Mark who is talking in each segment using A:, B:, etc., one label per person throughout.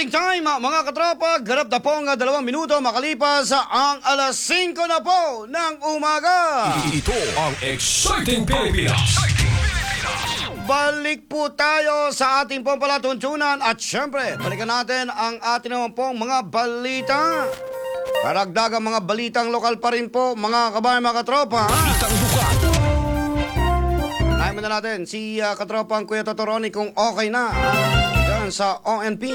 A: Trending time, mga katropa, ganap na po ang 2 minuto makalipas ang alas 5 na po ng umaga.
B: Ito ang Exciting Pilipinas.
A: Balik po tayo sa ating pong palatuntunan at syempre, balikan natin ang ating naman pong mga balita. Karagdagang mga balitang lokal pa rin po, mga kabayan, mga katropa.
B: Balitang lokal.
A: Nahin muna natin si katropang Kuya Totoroni kung okay na dyan sa ONP.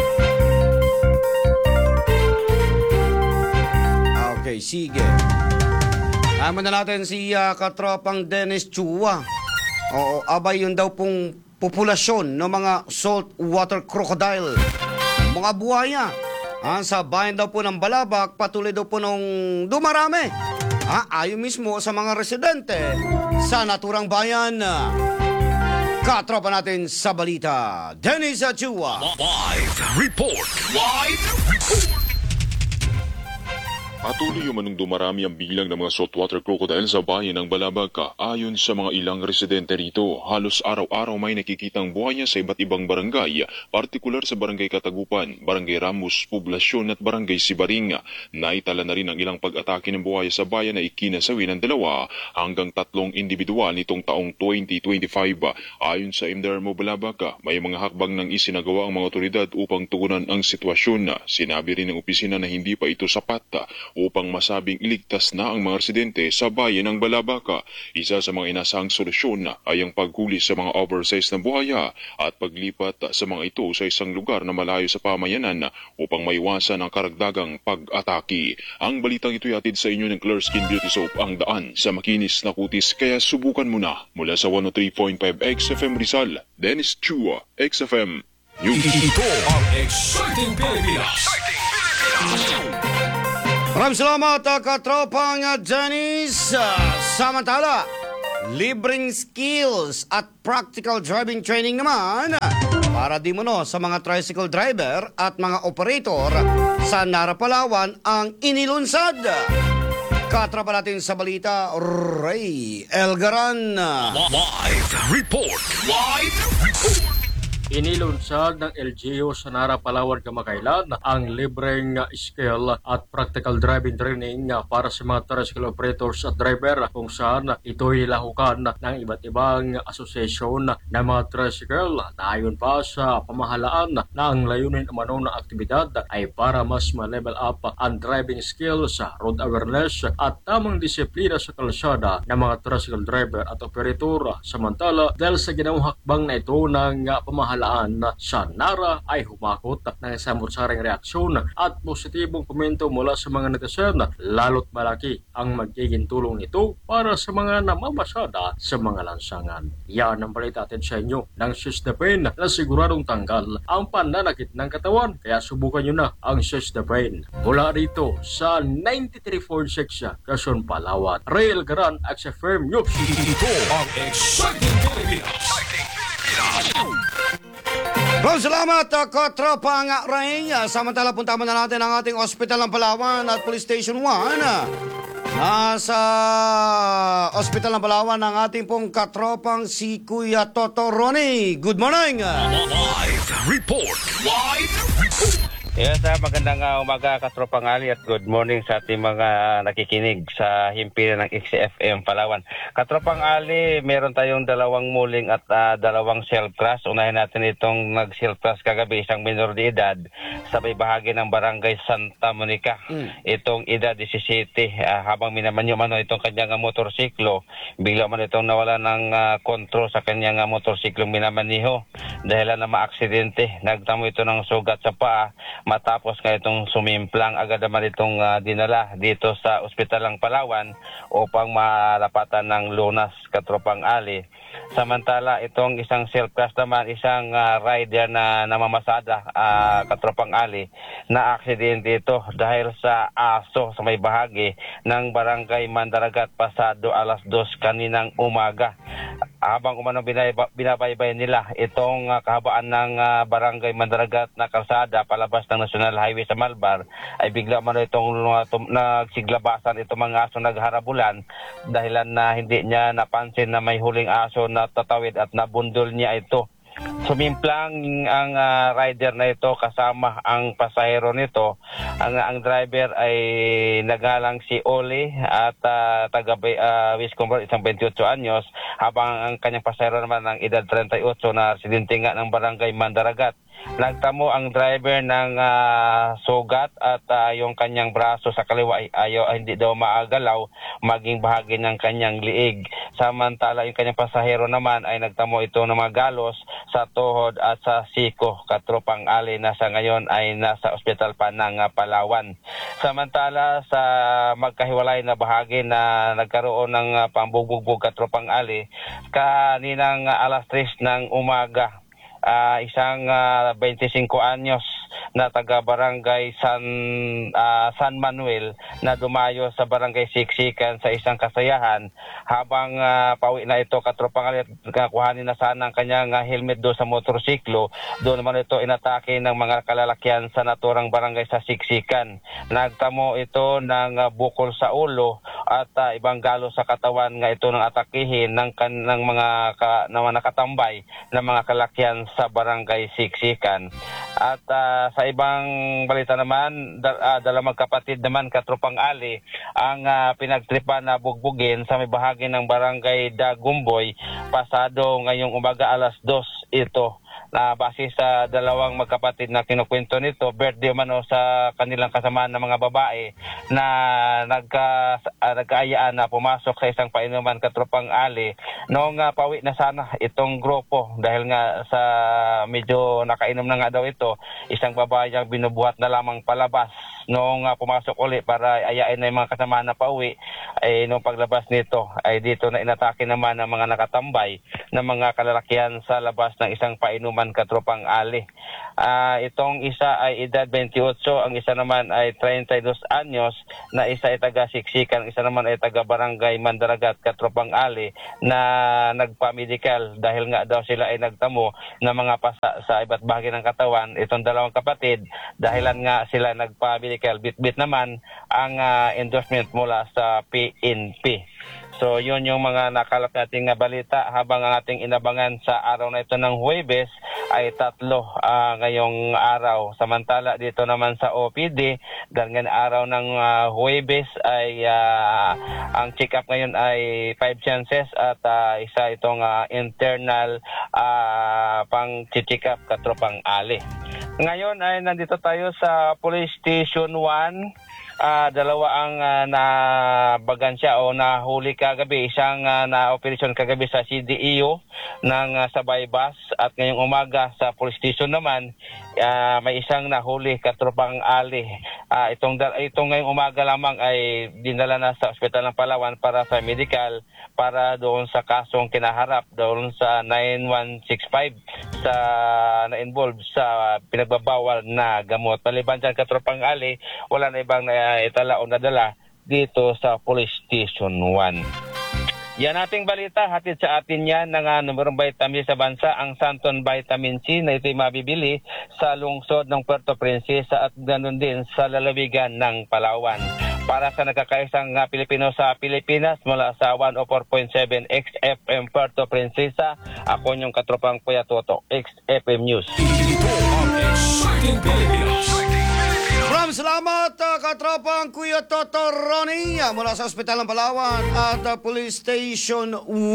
A: Okay, sige. Nahin muna natin si katropang Dennis Chua. Oo, abay yun daw pong populasyon ng mga saltwater crocodile, mga buhaya. Sa bayan daw po ng Balabac, patuloy daw po nung dumarami. Ayon mismo sa mga residente sa naturang bayan. Katropa natin sa balita, Dennis Chua.
B: Live report. Live report.
C: Patuloy umanong dumarami ang bilang ng mga saltwater crocodile sa bayan ng Balabac. Ayon sa mga ilang residente rito, halos araw-araw may nakikitang buhaya sa iba't ibang barangay, partikular sa Barangay Katagupan, Barangay Ramos, Poblasyon at Barangay Sibaring. Naitala na rin ang ilang pag-atake ng buhaya sa bayan na ikinasawi ng 2 hanggang 3 individual nitong taong 2025. Ayon sa MDRMO Balabac, may mga hakbang nang isinagawa ang mga otoridad upang tugunan ang sitwasyon. Sinabi rin ng opisina na hindi pa ito sapat upang masabing iligtas na ang mga residente sa bayan ng Balabac. Isa sa mga inasahang solusyon ay ang paghuli sa mga oversized na buhaya at paglipat sa mga ito sa isang lugar na malayo sa pamayanan upang maiwasan ang karagdagang pag-atake. Ang balitang ito'y atid sa inyo ng Clear Skin Beauty Soap, ang daan sa makinis na kutis, kaya subukan mo na. Mula sa 103.5 XFM Rizal, Dennis Chua, XFM News.
B: Ito ang Exciting Pilipinas.
A: Maraming salamat, katropang Dennis. Samantala, libreng skills at practical driving training naman para di mo sa mga tricycle driver at mga operator sa Nara, Palawan ang inilunsad. Katropa natin sa balita, Ray Elgaran.
B: Live report. Live report.
D: Inilunsad ng LGU sa Nara, Palawan kamakailan ang libreng skill at practical driving training para sa mga tricycle operators at driver, kung saan ito'y lahukan ng iba't ibang asosasyon ng mga tricycle. Ayon pa sa pamahalaan na ang layunin umano ng aktibidad ay para mas ma-level up ang driving skills, road awareness at tamang disiplina sa kalsada ng mga tricycle driver at operator. Samantala, dahil sa ginawang hakbang na ito ng pamahalaan sa Nara ay humakot ng samot-saring reaksyon at positibong komento mula sa mga netizen, lalo't malaki ang magiging tulong nito para sa mga namamasada sa mga lansangan. Yan ang balita atin sa inyo ng Sysdepane na siguradong tanggal ang pananakit ng katawan, kaya subukan nyo na ang Sysdepane. Mula rito sa 93.6 Quezon, Palawan, Ray Elgaran, XFM News.
B: Ito ang Exciting Pilipinas.
A: Maraming salamat, katropang Ray. Samantala, punta na natin ang ating Ospital ng Palawan at Police Station 1. Nasa Ospital ng Palawan ang ating pong katropang si Kuya Totoroni. Good morning!
B: Live report. Live report.
E: Yes, magandang umaga, katropang Ali, at good morning sa ating mga nakikinig sa himpilan ng XFM Palawan. Katropang Ali, meron tayong 2 muling at 2 self-class. Unahin natin itong nag-self-class kagabi, isang minor de edad sa may bahagi ng Barangay Santa Monica. Itong edad 17, habang minamanyo itong kanyang motorsiklo, bigla man itong nawala ng kontrol sa kanyang motorsiklong minamaniho dahil na maaksidente. Nagtamo ito ng sugat sa paa. Matapos nga itong sumimplang, agad naman itong dinala dito sa Ospital ng Palawan upang malapatan ng lunas, katropang Ali. Samantala, itong isang self-class naman, isang rider na namamasada, katropang Ali, na aksidente ito dahil sa aso sa may bahagi ng Barangay Mandaragat pasado alas 2 kaninang umaga. Habang umanong binabaybay nila itong kahabaan ng Barangay Mandaragat na kalsada palabas ng National Highway sa Malbar, ay bigla man itong nagsiglabasan itong mga aso nagharabulan dahilan na hindi niya napansin na may huling aso na tatawid at nabundol niya ito. Sumimplang ang rider na ito kasama ang pasahero nito. Ang driver ay nagalang si Oli at taga Wisconsin, isang 28 anyos, habang ang kanyang pasahero naman ng edad 38 na residente nga ng barangay Mandaragat. Nagtamo ang driver ng sugat at yung kanyang braso sa kaliwa ay hindi daw maagalaw, maging bahagi ng kanyang liig. Samantala yung kanyang pasahero naman ay nagtamo ito ng mga galos sa tuhod at sa siko. Katropang Ali na sa ngayon ay nasa ospital pa ng Palawan. Samantala sa magkahiwalay na bahagi na nagkaroon ng pambubugbog Katropang Ali, kaninang alas 3 ng umaga, isang 25 anyos na taga barangay San Manuel na dumayo sa barangay Siksikan sa isang kasayahan. Habang pauwi na ito Katropang Ali, at kuhanin na sana ang kanyang helmet do sa motorsiklo, doon naman ito inatake ng mga kalalakyan sa naturang barangay sa Siksikan. Nagtamo ito ng bukol sa ulo at ibang galo sa katawan nga ito ng atakihin ng mga nakatambay na mga kalakyan sa barangay Siksikan. At sa ibang balita naman, dalawang magkapatid naman Katropang Ali ang pinagtripan na bugbugin sa may bahagi ng barangay Dagumboy pasado ngayong umaga alas 2 ito. Base sa dalawang magkapatid na kinukwento nito, birthday man sa kanilang kasamaan ng mga babae na nagkaayaan na pumasok sa isang painuman Katropang Ali. Noong pauwi na sana itong grupo dahil nga sa medyo nakainom na nga daw ito, isang babae ang binubuhat na lamang palabas. Noong pumasok uli para ayain na yung mga kasamaan na pauwi, noong paglabas nito ay dito na inatake naman ng mga nakatambay ng mga kalalakihan sa labas ng isang painuman Katropang Ali. Itong isa ay edad 28, ang isa naman ay 32 anyos, na isa ay taga Siksikan, isa naman ay taga barangay Mandaragat Katropang Ali na nagpa-medical dahil nga daw sila ay nagtamo ng mga pasa sa iba't bahagi ng katawan. Itong dalawang kapatid, dahilan nga sila nagpa-medical, bit-bit naman ang endorsement mula sa PNP. So yun yung mga nakalap nating balita, habang ang ating inabangan sa araw na ito ng Huwebes ay 3 ngayong araw. Samantala dito naman sa OPD, dahil nga araw ng Huwebes ay ang check-up ngayon ay 5 chances at isa itong internal pang-check up Katropang Ali. Ngayon ay nandito tayo sa Police Station 1. Dalawa ang nabagansya o nahuli kagabi. Isang na-operasyon kagabi sa CDEO ng Sabay Bus, at ngayong umaga sa police station naman may isang nahuli Katropang Ali. Itong ngayong umaga lamang ay dinala na sa ospital ng Palawan para sa medical, para doon sa kasong kinaharap doon sa 9165 sa na-involved sa pinagbabawal na gamot. Maliban dyan Katropang Ali, wala na ibang itala o nadala dito sa Police Station 1. Yan ating balita, hatid sa atin yan ng numerong vitamin sa bansa, ang Santon Vitamin C, na ito'y mabibili sa lungsod ng Puerto Princesa at ganoon din sa lalawigan ng Palawan. Para sa nagkakaisang Pilipino sa Pilipinas, mula sa 104.7 XFM Puerto Princesa, ako yung Katropang Kuya Toto, XFM News.
B: Ito ang Exciting Pilipinas.
A: Maraming salamat, Katropang Kuya Toto Ronnie, mula sa Ospital ng Palawan at Police Station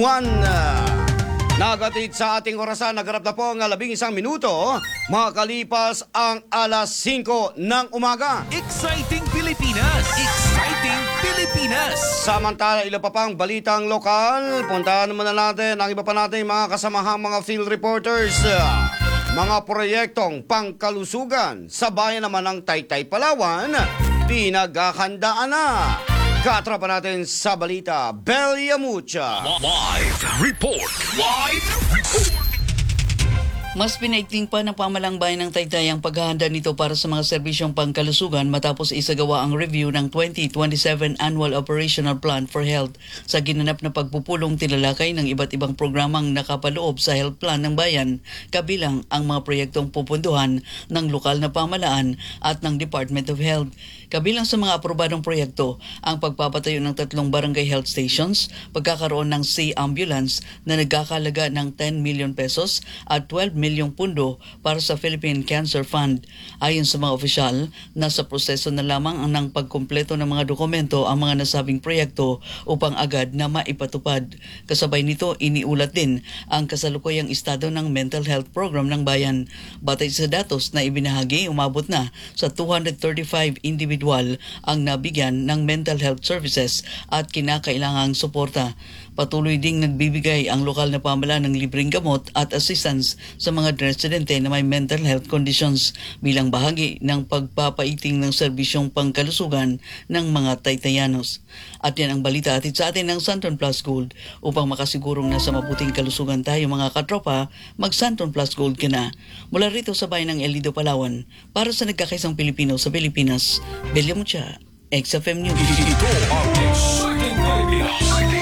A: 1. Nagatid sa ating orasan, nagarap na po ang 11 minuto, makakalipas ang alas 5 ng umaga.
B: Exciting Pilipinas! Exciting Pilipinas!
A: Samantala, ilan pa pang balitang lokal, puntahan naman na natin ang iba pa natin mga kasamahang mga field reporters. Mga proyektong pangkalusugan sa bayan naman ng Taytay, Palawan, pinaghahandaan na. Katrapan natin sa balita, Belia Mucha.
B: Live report! Live report!
F: Mas pinaigting pa ng pamahalang bayan ng Taytay ang paghahanda nito para sa mga serbisyong pangkalusugan matapos isagawa ang review ng 2027 Annual Operational Plan for Health sa ginanap na pagpupulong tilalakay ng iba't ibang programang nakapaloob sa health plan ng bayan, kabilang ang mga proyektong pupunduhan ng lokal na pamahalaan at ng Department of Health. Kabilang sa mga aprobadong proyekto ang pagpapatayo ng 3 barangay health stations, pagkakaroon ng sea ambulance na nagkakalaga ng 10 million pesos at 12 milyong pundo para sa Philippine Cancer Fund. Ayon sa mga opisyal, nasa proseso na lamang ang ng pagkumpleto ng mga dokumento ang mga nasabing proyekto upang agad na maipatupad. Kasabay nito, iniulat din ang kasalukuyang estado ng mental health program ng bayan. Batay sa datos na ibinahagi, umabot na sa 235 individual ang nabigyan ng mental health services at kinakailangang suporta. Patuloy ding nagbibigay ang lokal na pamahalaan ng libreng gamot at assistance sa mga residente na may mental health conditions bilang bahagi ng pagpapaiting ng serbisyong pangkalusugan ng mga Taytayanos. At yan ang balita atid sa atin ng Santon Plus Gold. Upang makasigurong nasa mabuting kalusugan tayo mga katropa, mag Santon Plus Gold ka na. Mula rito sa bayan ng El Nido, Palawan, para sa nagkakaisang Pilipino sa Pilipinas, Belia Mucha, XFM News.
B: Ito ang Exciting Pilipinas.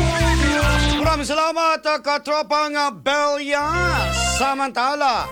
A: Maraming salamat, katropang Belia. Samantala,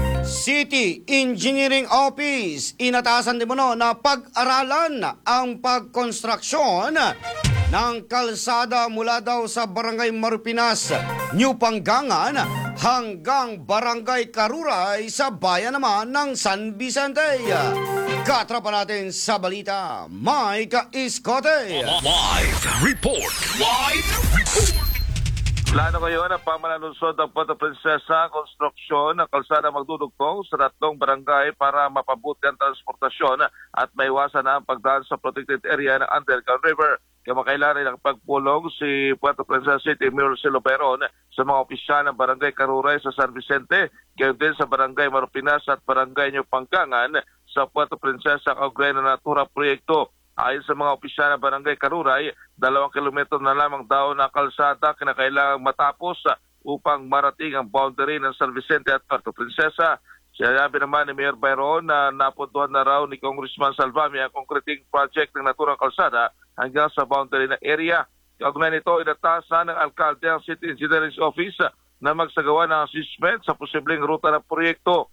A: City Engineering Office, inatasan din mo na pag-aralan ang pagkonstruksyon ng kalsada mula daw sa Barangay Marupinas, New Panggangan hanggang Barangay Karuray sa bayan naman ng San Vicente. Katropa natin sa balita, Mike Iscote.
B: Live report. Live report.
G: Plano ngayon ang pamalanunsod ng Puerto Princesa konstruksyon ng kalsada magdudugtong sa 3 barangay para mapabuti ang transportasyon at maiwasan na ang pagdaan sa protected area ng Andelcan River. Kamakailan rin ang pagpulong si Puerto Princesa City Mayor Silo Peron sa mga opisyal ng Barangay Karuray sa San Vicente, gayon din sa Barangay Marupinas at Barangay New Panggangan sa Puerto Princesa kaugnay na natura proyekto. Ayon sa mga opisyal ng Barangay Karuray, 2 kilometro na lamang daw na kalsada kinakailangang matapos upang marating ang boundary ng San Vicente at Puerto Princesa. Sinabi naman ni Mayor Byron na napuntuhan na raw ni Congressman Salvami ang concreting project ng naturang kalsada hanggang sa boundary na area. Kaugnay nito, inatasan ng alkalde ang City Engineering Office na magsagawa ng assessment sa posibleng ruta ng proyekto.